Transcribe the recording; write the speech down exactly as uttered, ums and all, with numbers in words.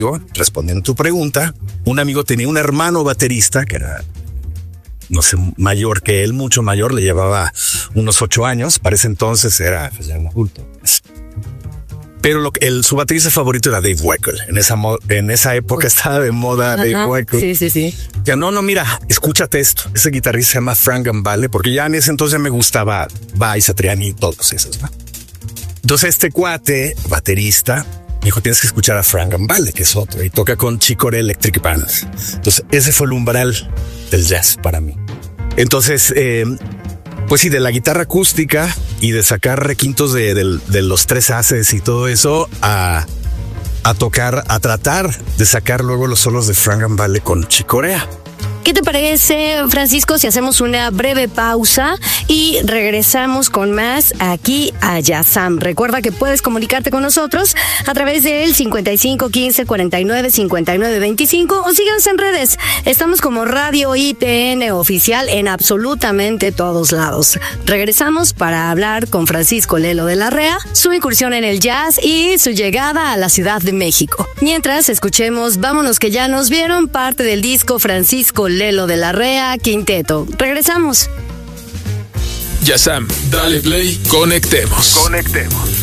respondiendo a tu pregunta, un amigo tenía un hermano baterista que era, no sé, mayor que él, mucho mayor, le llevaba unos ocho años. Para ese entonces era, pues, ya un adulto. Pero lo, el, su baterista favorito era Dave Weckl. En esa, en esa época estaba de moda. Ajá, Dave Weckl. Sí, sí, sí. Ya no, no, mira, escúchate esto. Ese guitarrista se llama Frank Gambale, porque ya en ese entonces me gustaba Vai, Satriani y todos esos, ¿no? Entonces este cuate, baterista, me dijo, tienes que escuchar a Frank Gambale, que es otro, y toca con Chick Corea Electric Band. Entonces ese fue el umbral del jazz para mí. Entonces, eh, pues sí, de la guitarra acústica y de sacar requintos de, de, de los tres haces y todo eso a, a tocar, a tratar de sacar luego los solos de Frank Gambale con Chick Corea. ¿Qué te parece, Francisco, si hacemos una breve pausa y regresamos con más aquí a Jazzam? Recuerda que puedes comunicarte con nosotros a través del cincuenta y cinco quince cuarenta y nueve cincuenta y nueve veinticinco o síganos en redes. Estamos como Radio I P N Oficial en absolutamente todos lados. Regresamos para hablar con Francisco Lelo de la Rea, su incursión en el jazz y su llegada a la Ciudad de México. Mientras escuchemos Vámonos que ya nos vieron, parte del disco Francisco Lelo de la Rea Quinteto. Regresamos. Jazzam, dale play, conectemos. Conectemos.